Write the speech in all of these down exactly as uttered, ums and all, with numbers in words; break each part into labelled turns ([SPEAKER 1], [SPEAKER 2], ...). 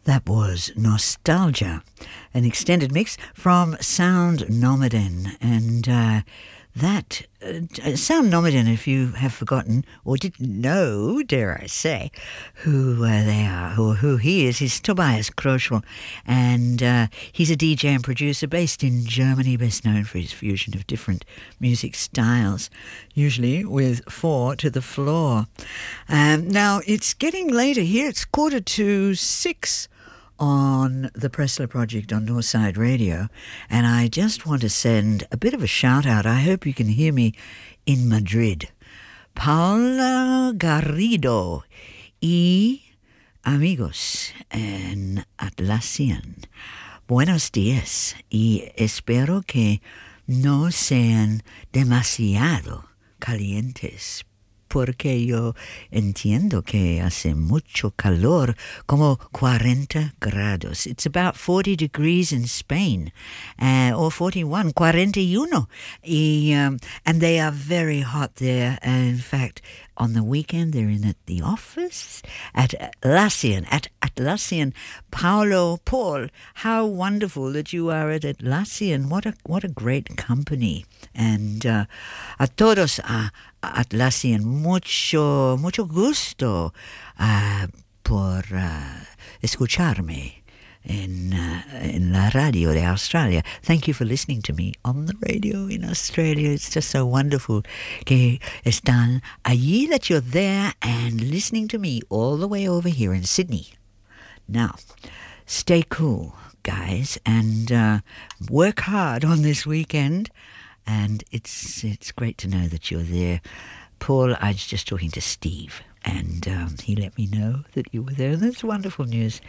[SPEAKER 1] That was Nostalgia, an extended mix from Sound Nomaden. And uh, that, uh, Sound Nomaden, if you have forgotten or didn't know, dare I say, who uh, they are, or who he is, he's Tobias Kroschel. And uh, he's a D J and producer based in Germany, best known for his fusion of different music styles, usually with four to the floor. Um, now, it's getting later here. It's quarter to six on the Pressler Project on Northside Radio, and I just want to send a bit of a shout out. I hope you can hear me in Madrid. Paula Garrido y amigos en Atlassian. Buenos días y espero que no sean demasiado calientes, porque yo entiendo que hace mucho calor, como cuarenta grados. It's about forty degrees in Spain, uh, or forty-one, cuarenta y uno. Y, um, and they are very hot there. Uh, in fact, on the weekend, they're in at the office at Atlassian, at Atlassian. Paolo, Paul, how wonderful that you are at Atlassian. What a, what a great company. And uh, a todos a Atlassian, mucho, mucho gusto uh, por uh, escucharme en, uh, en la radio de Australia. Thank you for listening to me on the radio in Australia. It's just so wonderful que están allí, that you're there and listening to me all the way over here in Sydney. Now, stay cool, guys, and uh, work hard on this weekend. And it's it's great to know that you're there. Paul, I was just talking to Steve, and um, he let me know that you were there. That's wonderful news.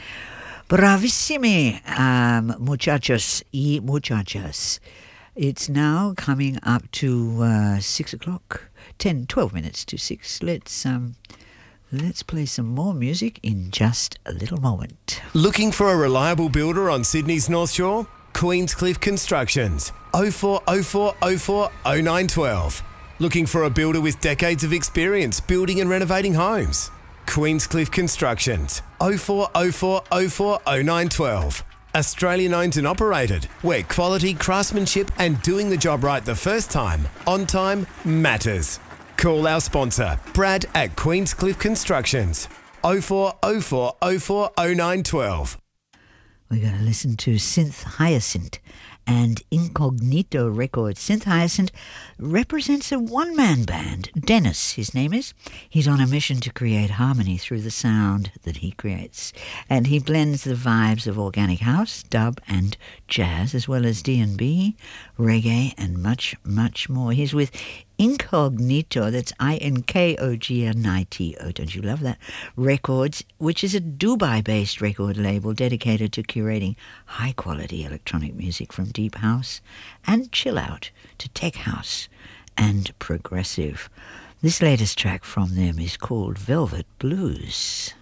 [SPEAKER 1] Bravissimi, um, muchachos y muchachas. It's now coming up to uh, six o'clock, ten, twelve minutes to six. Let's um, let's play some more music in just a little moment.
[SPEAKER 2] Looking for a reliable builder on Sydney's North Shore? Queenscliff Constructions, oh four oh four oh four oh nine one two. Looking for a builder with decades of experience building and renovating homes? Queenscliff Constructions, oh four oh four oh four oh nine one two. Australian owned and operated, where quality, craftsmanship and doing the job right the first time, on time, matters. Call our sponsor, Brad at Queenscliff Constructions, oh four oh four oh four oh nine one two.
[SPEAKER 1] We're going to listen to Synth Hyacinth and Incognito Records. Synth Hyacinth represents a one-man band. Dennis, his name is. He's on a mission to create harmony through the sound that he creates. And he blends the vibes of organic house, dub and jazz, as well as D and B, reggae, and much, much more. He's with Incognito, that's I N K O G N I T O, don't you love that? Records, which is a Dubai-based record label dedicated to curating high-quality electronic music from deep house and chill out to tech house and progressive. This latest track from them is called Velvet Blues.